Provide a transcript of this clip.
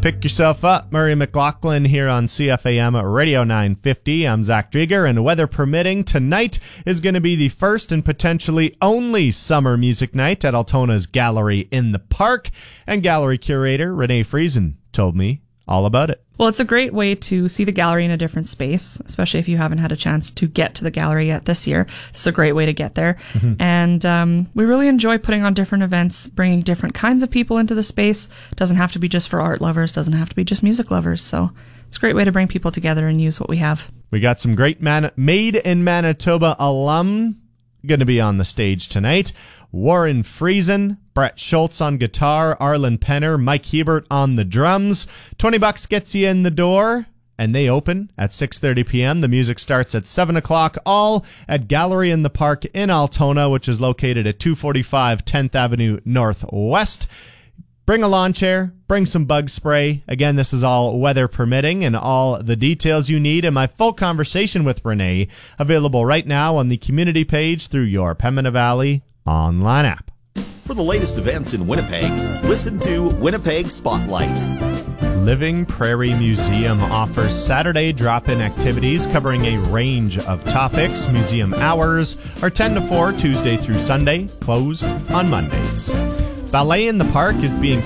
Pick yourself up. Murray McLaughlin here on CFAM Radio 950. I'm Zach Drieger, and weather permitting, tonight is going to be the first and potentially only summer music night at Altona's Gallery in the Park. And gallery curator Renee Friesen told me all about it. Well, it's a great way to see the gallery in a different space, especially if you haven't had a chance to get to the gallery yet this year. It's a great way to get there. Mm-hmm. And we really enjoy putting on different events, bringing different kinds of people into the space. It doesn't have to be just for art lovers, doesn't have to be just music lovers. So it's a great way to bring people together and use what we have. We got some great Made in Manitoba alum going to be on the stage tonight. Warren Friesen, Brett Schultz on guitar, Arlen Penner, Mike Hebert on the drums. $20 gets you in the door, and they open at 6:30 p.m. The music starts at 7 o'clock, all at Gallery in the Park in Altona, which is located at 245 10th Avenue Northwest. Bring a lawn chair, bring some bug spray. Again, this is all weather permitting, and all the details you need and my full conversation with Renee available right now on the community page through your Pembina Valley online app. For the latest events in Winnipeg, listen to Winnipeg Spotlight. Living Prairie Museum offers Saturday drop-in activities covering a range of topics. Museum hours are 10 to 4 Tuesday through Sunday, closed on Mondays. Ballet in the Park is being